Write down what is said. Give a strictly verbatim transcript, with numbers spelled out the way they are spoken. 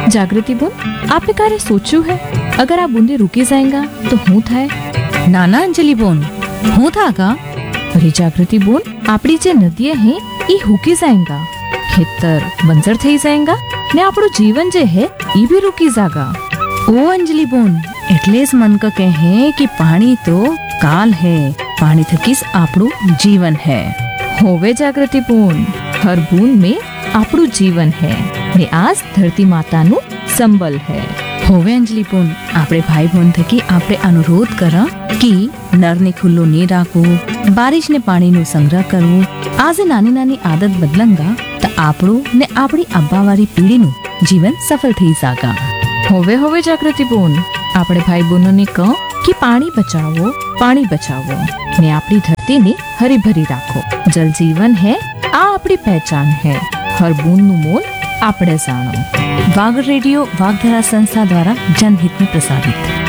जागृति बोन, आपने कार्य सोचू है? अगर आप बूंदे रुकी जाएगा तो हूँ थाय? नाना अंजलि बोन, हूँ थागा? अरे जागृति बोन, आपड़ी जे नदियां हैं ई हुकी जाएगा, खेतर बंजर थई जाएगा ने आपड़ो जीवन जे है ई भी रुकी जागा। ओ अंजलि बोन, एटले ज मन का कहे कि पानी तो काल है, पानी थकीस आपड़ो जीवन है। होवे जागृति बोन, हर बूंद में आपड़ो जीवन है ने आज धरती माता नु संबल है। होवे अंजलि बोन, आपड़े भाई बहन थकी आपड़े अनुरोध करा कि नर ने खुल्लो नहीं राखो, बारिश ने पानी नु संग्रह करवो। आज नानी नानी आदत बदलंगा तो आपड़ो ने आपड़ी अब्बावारी पीढ़ी नु जीवन सफल थई जागा। होवे होवे जागृति बोन, आपड़े भाई बहनों ने कहो कि पानी बचाओ, पानी बचाओ ने आपड़ी धरती ने हरी भरी राखो। जल जीवन है, आ आपड़ी पहचान है, हर बूंद नु मोल आपड़े जानो। वाग रेडियो वागधरा संस्था द्वारा जनहित में प्रसारित।